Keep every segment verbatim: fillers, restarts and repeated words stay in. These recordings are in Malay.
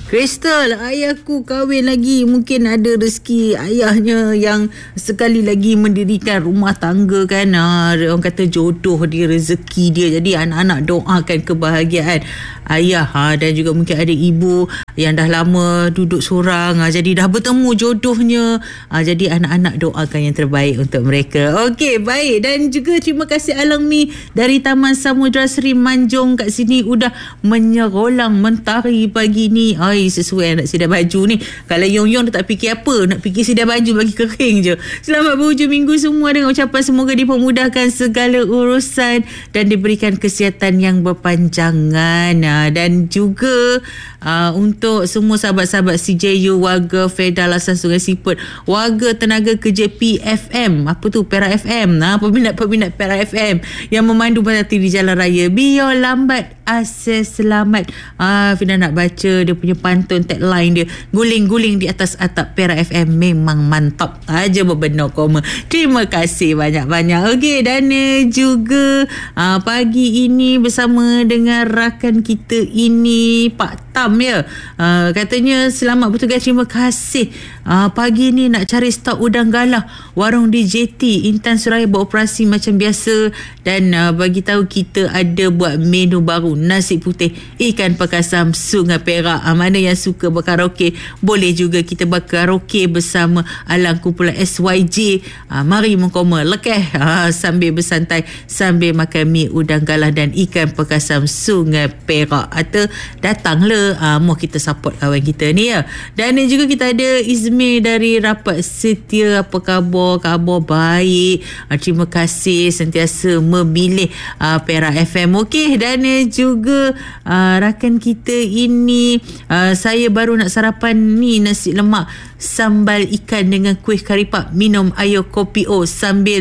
Crystal, ayahku kahwin lagi. Mungkin ada rezeki ayahnya yang sekali lagi mendirikan rumah tangga kan. Ha, orang kata jodoh dia, rezeki dia. Jadi anak-anak doakan kebahagiaan ayah. Ha, dan juga mungkin ada ibu yang dah lama duduk seorang. Ha, jadi dah bertemu jodohnya. Ha, jadi anak-anak doakan yang terbaik untuk mereka. Okey, baik. Dan juga terima kasih Alami dari Taman Samudra Seri Manjung kat sini udah menyerolang mentari pagi ni. Ai, sesuai nak sedia baju ni. Kalau Yong-Yong tak fikir apa, nak fikir sedia baju bagi kering je. Selamat berhujung minggu semua dengan ucapan semoga dipermudahkan segala urusan dan diberikan kesihatan yang berpanjangan. Dan juga uh, untuk semua sahabat-sahabat C J U, warga Feda Lasan Sungai Siput, warga tenaga kerja P F M, apa tu Perak F M, nah, peminat-peminat Perak F M yang memandu berhati di jalan raya, biar lambat akses selamat. Ah, Fida nak baca dia punya pantun tagline dia, guling-guling di atas atap Perak F M memang mantap aja berbenar koma. Terima kasih banyak-banyak. Okey, dan uh, juga uh, pagi ini bersama dengan rakan kita ini Pak Tam ya. Uh, katanya selamat bertugas, terima kasih. Uh, pagi ni nak cari stok udang galah, warung di J T Intan Suraya beroperasi macam biasa dan uh, bagi tahu kita ada buat menu baru, nasi putih ikan pakasam Sungai Perak. Uh, mana yang suka berkaraoke boleh juga kita berkaraoke bersama alang kumpulan S Y J. Uh, mari mengkoma lekeh uh, sambil bersantai sambil makan mi udang galah dan ikan pakasam Sungai Perak. Atau datanglah, uh, mau kita support kawan kita ni ya. Dan uh, juga kita ada Izmir dari Rapat Setia. Apa khabar? Khabar baik. Uh, terima kasih sentiasa memilih uh, Perak F M. Okey, dan uh, juga uh, rakan kita ini, uh, saya baru nak sarapan ni nasi lemak sambal ikan dengan kuih karipap, minum air kopi o sambil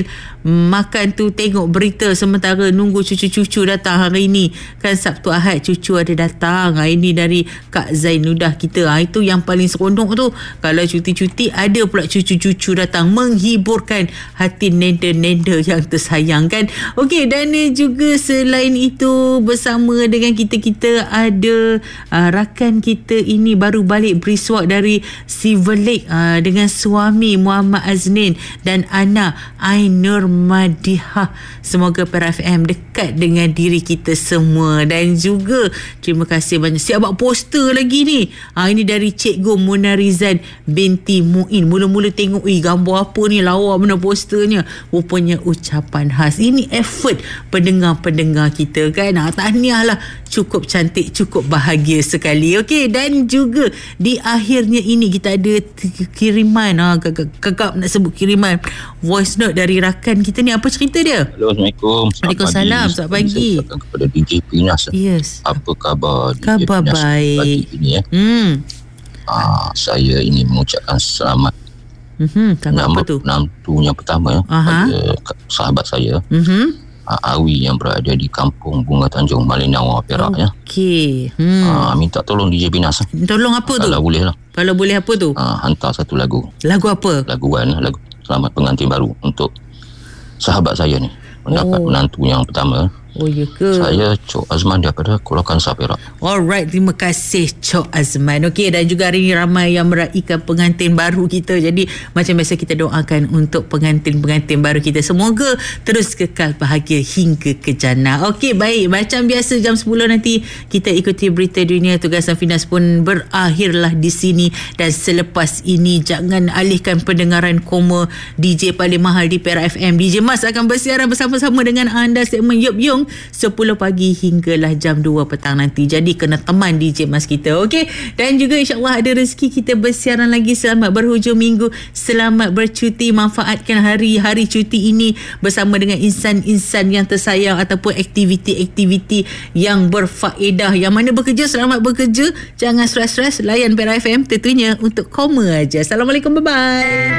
makan tu tengok berita sementara nunggu cucu-cucu datang hari ni. Kan Sabtu Ahad cucu ada datang. Ha, ini dari Kak Zainudah kita. Ha, itu yang paling seronok tu. Kalau cuti-cuti ada pula cucu-cucu datang menghiburkan hati nenda-nenda yang tersayang kan. Okey, dan juga selain itu bersama dengan kita-kita ada uh, rakan kita ini baru balik beriswak dari Silver Lake uh, dengan suami Muhammad Aznin dan anak Ainur Madihah. Semoga Perak F M dekat dengan diri kita semua. Dan juga terima kasih banyak. Siap buat poster lagi ni. Ha, ini dari Cikgu Munarizan binti Muin. Mula-mula tengok, eh gambar apa ni, lawa mana posternya. Rupanya ucapan khas. Ini effort pendengar-pendengar kita kan. Ha, tahniah lah. Cukup cantik, cukup bahagia sekali. Okey, dan juga di akhirnya ini kita ada kiriman. Ha, kakak nak sebut kiriman voice note dari rakan kita ni. Apa cerita dia? Hello, Assalamualaikum. Waalaikumsalam. Selamat pagi. Saya ucapkan kepada D J Pinas. Yes. Apa khabar D J Khabar Pinas baik. pagi ini ya? Hmm. Ah, saya ini mengucapkan selamat. Mhm. Selamat apa tu? Menantu yang pertama Aha. pada sahabat saya. Mhm. Awi yang berada di Kampung Bunga Tanjung, Malinawa, Perak ya. Okey. Hmm. Ah, minta tolong D J Pinas. Tolong apa tu? Kalau boleh lah. Kalau boleh apa tu? Ah, hantar satu lagu. Lagu apa? Lagu kan, lagu Selamat Pengantin Baru untuk sahabat saya ni. Mendapat Oh. menantu yang pertama. Oh, ya ke? Saya Cok Azman daripada Kuala Kangsar, Perak. Alright, terima kasih Cok Azman. Okey, dan juga hari ini ramai yang meraihkan pengantin baru kita. Jadi macam biasa kita doakan untuk pengantin-pengantin baru kita. Semoga terus kekal bahagia hingga ke jannah. Okey, baik. Macam biasa jam sepuluh nanti kita ikuti berita dunia. Tugasan Finas pun berakhirlah di sini. Dan selepas ini jangan alihkan pendengaran koma D J paling mahal di Perak F M. D J Mas akan bersiaran bersama-sama dengan anda segmen Yup Yung sepuluh pagi hinggalah jam dua petang nanti. Jadi kena teman D J Mas kita. Okey, dan juga insyaAllah ada rezeki kita bersiaran lagi. Selamat berhujung minggu, selamat bercuti, manfaatkan hari-hari cuti ini bersama dengan insan-insan yang tersayang ataupun aktiviti-aktiviti yang berfaedah. Yang mana bekerja, selamat bekerja, jangan stres-stres, layan Perak F M tentunya untuk koma aja. Assalamualaikum, bye-bye.